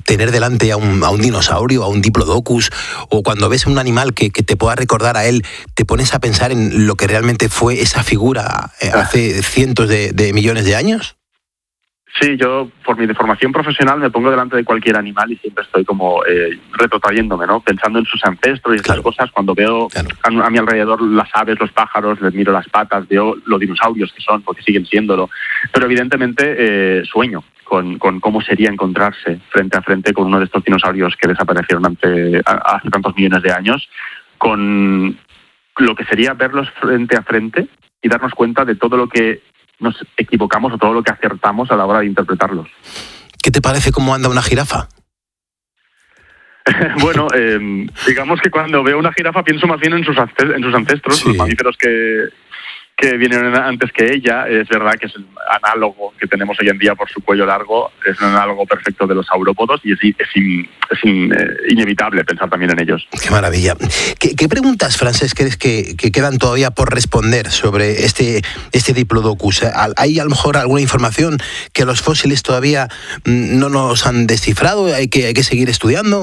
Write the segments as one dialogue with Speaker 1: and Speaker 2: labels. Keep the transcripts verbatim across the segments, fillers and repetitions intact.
Speaker 1: tener delante a un, a un dinosaurio, a un diplodocus, o cuando ves un animal que, que te pueda recordar a él, te pones a pensar en lo que realmente fue esa figura eh, hace cientos de, de millones de años?
Speaker 2: Sí, yo por mi deformación profesional me pongo delante de cualquier animal y siempre estoy como eh, retrotrayéndome, ¿no? Pensando en sus ancestros y estas
Speaker 1: Claro.
Speaker 2: cosas. Cuando veo
Speaker 1: Claro.
Speaker 2: a, a mi alrededor las aves, los pájaros, les miro las patas, veo los dinosaurios que son, porque siguen siéndolo. Pero evidentemente eh, sueño con, con cómo sería encontrarse frente a frente con uno de estos dinosaurios que desaparecieron ante, a, hace tantos millones de años, con lo que sería verlos frente a frente y darnos cuenta de todo lo que nos equivocamos o todo lo que acertamos a la hora de interpretarlos.
Speaker 1: ¿Qué te parece cómo anda una jirafa?
Speaker 2: Bueno, eh, digamos que cuando veo una jirafa pienso más bien en sus, en sus ancestros,
Speaker 1: Sí.
Speaker 2: los mamíferos que, que vinieron antes que ella. Es verdad que es el análogo que tenemos hoy en día por su cuello largo, es un análogo perfecto de los saurópodos y es, es, in, es in, eh, inevitable pensar también en ellos.
Speaker 1: Qué maravilla. ¿Qué, qué preguntas, Francesc, crees que, que quedan todavía por responder sobre este, este diplodocus? ¿Hay a lo mejor alguna información que los fósiles todavía no nos han descifrado? ¿Hay que, hay que seguir estudiando?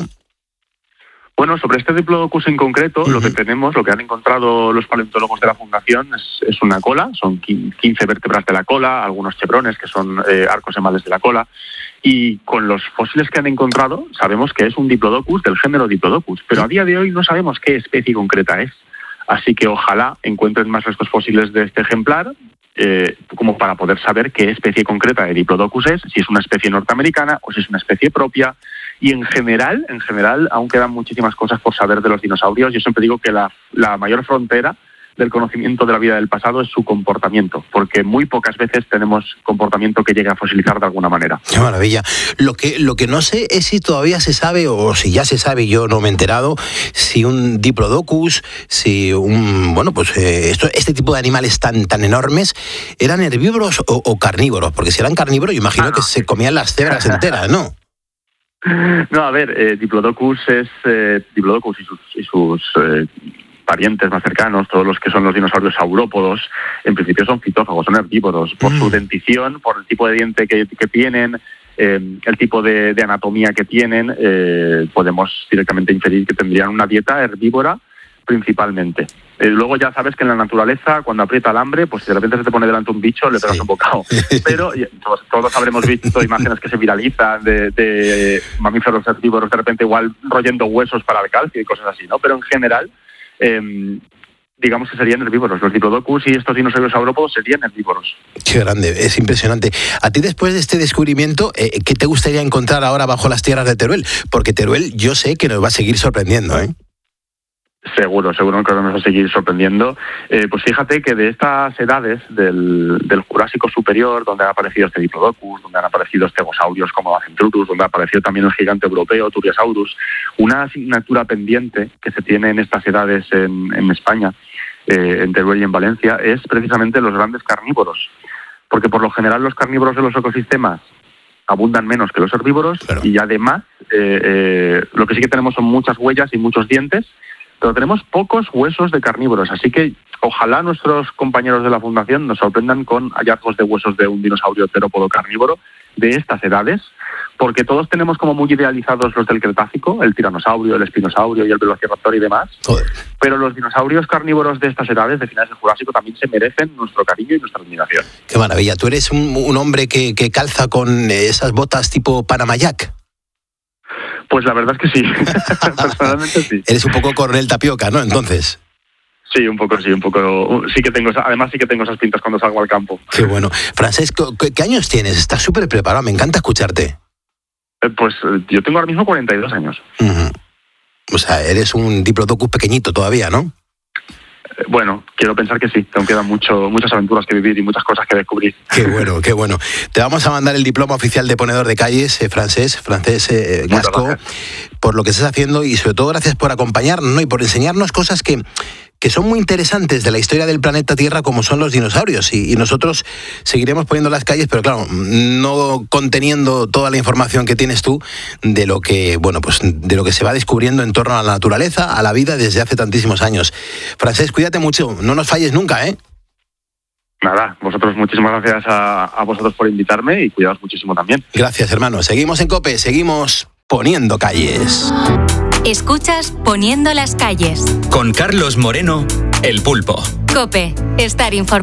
Speaker 2: Bueno, sobre este diplodocus en concreto, uh-huh. lo que tenemos, lo que han encontrado los paleontólogos de la Fundación es, es una cola, son quince vértebras de la cola, algunos chevrones que son eh, arcos emales de la cola, y con los fósiles que han encontrado sabemos que es un diplodocus del género Diplodocus, pero a día de hoy no sabemos qué especie concreta es. Así que ojalá encuentren más restos fósiles de este ejemplar, eh, como para poder saber qué especie concreta de Diplodocus es, si es una especie norteamericana o si es una especie propia. Y en general, en general, aún quedan muchísimas cosas por saber de los dinosaurios. Yo siempre digo que la, la mayor frontera del conocimiento de la vida del pasado es su comportamiento, porque muy pocas veces tenemos comportamiento que llegue a fosilizar de alguna manera.
Speaker 1: ¡Qué maravilla! Lo que, lo que no sé es si todavía se sabe, o si ya se sabe, yo no me he enterado, si un Diplodocus, si un, bueno, pues eh, esto, este tipo de animales tan, tan enormes, ¿eran herbívoros o, o carnívoros? Porque si eran carnívoros, yo imagino ah, no. que se comían las cebras enteras, ¿no?
Speaker 2: No, a ver, eh, Diplodocus es eh, Diplodocus y sus, y sus eh, parientes más cercanos, todos los que son los dinosaurios saurópodos, en principio son fitófagos, son herbívoros, por mm. su dentición, por el tipo de diente que, que tienen, eh, el tipo de, de anatomía que tienen, eh, podemos directamente inferir que tendrían una dieta herbívora principalmente. Eh, luego ya sabes que en la naturaleza, cuando aprieta el hambre, pues si de repente se te pone delante un bicho, le pegas sí. un bocado. Pero todos, todos habremos visto imágenes que se viralizan de, de mamíferos herbívoros de repente igual royendo huesos para el calcio y cosas así, ¿no? Pero en general, eh, digamos que serían herbívoros. Los Diplodocus y estos dinosaurios saurópodos serían herbívoros.
Speaker 1: Qué grande, es impresionante. A ti, después de este descubrimiento, eh, ¿qué te gustaría encontrar ahora bajo las tierras de Teruel? Porque Teruel yo sé que nos va a seguir sorprendiendo, ¿eh?
Speaker 2: Seguro, seguro que nos va a seguir sorprendiendo. Eh, pues fíjate que de estas edades del, del Jurásico superior, donde han aparecido este Diplodocus, donde han aparecido stegosaurios como Acentrurus, donde ha aparecido también el gigante europeo, Turriosaurus, una asignatura pendiente que se tiene en estas edades en, en España, eh, en Teruel y en Valencia, es precisamente los grandes carnívoros. Porque por lo general los carnívoros de los ecosistemas abundan menos que los herbívoros, claro. y además eh, eh, lo que sí que tenemos son muchas huellas y muchos dientes, pero tenemos pocos huesos de carnívoros, así que ojalá nuestros compañeros de la Fundación nos sorprendan con hallazgos de huesos de un dinosaurio terópodo carnívoro de estas edades, porque todos tenemos como muy idealizados los del Cretácico, el tiranosaurio, el espinosaurio y el velociraptor y demás, Joder. Pero los dinosaurios carnívoros de estas edades, de finales del Jurásico, también se merecen nuestro cariño y nuestra admiración.
Speaker 1: Qué maravilla, tú eres un, un hombre que, que calza con esas botas tipo Panama Jack.
Speaker 2: Pues la verdad es que sí, personalmente sí.
Speaker 1: Eres un poco Coronel Tapioca, ¿no? Entonces.
Speaker 2: Sí, un poco, sí, un poco. Sí que tengo, además sí que tengo esas pintas cuando salgo al campo.
Speaker 1: Qué bueno. Francesco, ¿qué, qué años tienes? Estás súper preparado, me encanta escucharte.
Speaker 2: Eh, pues yo tengo ahora mismo cuarenta y dos años.
Speaker 1: Uh-huh. O sea, eres un Diplodocus pequeñito todavía, ¿no?
Speaker 2: Bueno, quiero pensar que sí, aún quedan mucho, muchas aventuras que vivir y muchas cosas que descubrir.
Speaker 1: Qué bueno, qué bueno. Te vamos a mandar el diploma oficial de ponedor de calles, eh, Francesc, Francesc eh, Gascó, por lo que estás haciendo y sobre todo gracias por acompañarnos, ¿no? Y por enseñarnos cosas que, que son muy interesantes de la historia del planeta Tierra, como son los dinosaurios. Y, y nosotros seguiremos poniendo las calles, pero claro, no conteniendo toda la información que tienes tú de lo que, bueno, pues de lo que se va descubriendo en torno a la naturaleza, a la vida desde hace tantísimos años. Francesc, cuídate mucho, no nos falles nunca, ¿eh?
Speaker 2: Nada, vosotros, muchísimas gracias a, a vosotros por invitarme y cuidaos muchísimo también.
Speaker 1: Gracias, hermano. Seguimos en COPE, seguimos. Poniendo Calles.
Speaker 3: Escuchas Poniendo las Calles.
Speaker 4: Con Carlos Moreno, El Pulpo.
Speaker 3: COPE. Estar informado.